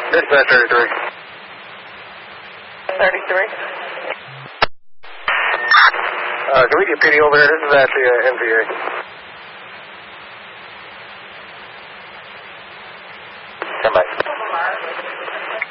Dispatch 33. 33. Can we get PD over there? This is actually MVA. Come back.